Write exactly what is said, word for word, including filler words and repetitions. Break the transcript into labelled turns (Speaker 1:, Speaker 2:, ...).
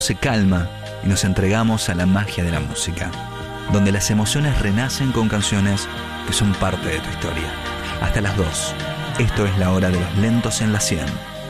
Speaker 1: se calma y nos entregamos a la magia de la música, donde las emociones renacen con canciones que son parte de tu historia. Hasta las dos. Esto es La Hora de los Lentos en la cien.